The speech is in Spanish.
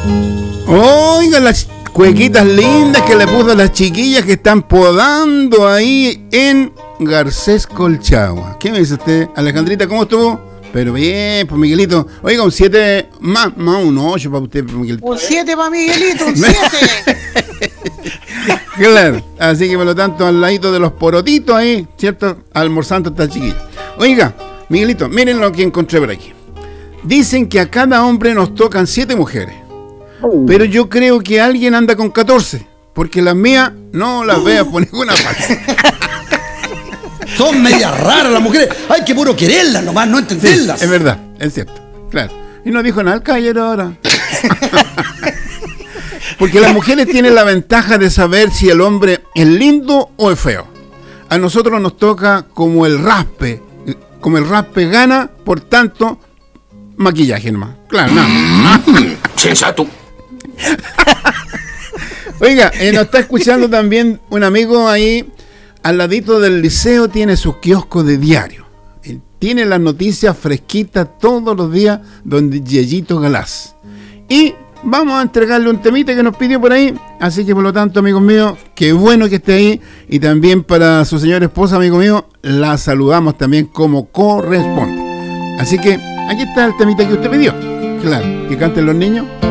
Oiga, las cuequitas lindas que le puso a las chiquillas que están podando ahí en Garcés Colchagua. ¿Qué me dice usted? Alejandrita, ¿cómo estuvo? Pero bien, pues Miguelito. Oiga, un 7 más un 8 para usted, pues, Miguelito. Un 7 para Miguelito, un 7. Claro, así que por lo tanto al ladito de los porotitos ahí, ¿cierto? Almorzando esta chiquilla. Oiga, Miguelito, miren lo que encontré por aquí. Dicen que a cada hombre nos tocan 7 mujeres. Pero yo creo que alguien anda con 14, porque las mías no las veo por ninguna parte. Son medias raras las mujeres. Hay que puro quererlas nomás, no entenderlas. Sí, es verdad, es cierto, claro. Y no dijo nada el caballero ahora. Porque las mujeres tienen la ventaja de saber si el hombre es lindo o es feo. A nosotros nos toca como el raspe gana, por tanto, maquillaje nomás. Claro, no. Sensato. Oiga, nos está escuchando también un amigo ahí, al ladito del liceo, tiene su kiosco de diario. Tiene las noticias fresquitas todos los días, donde Yeyito Galás. Y vamos a entregarle un temita que nos pidió por ahí. Así que por lo tanto, amigos míos, qué bueno que esté ahí. Y también para su señora esposa, amigo mío, la saludamos también como corresponde. Así que aquí está el temita que usted pidió. Claro, que canten los niños.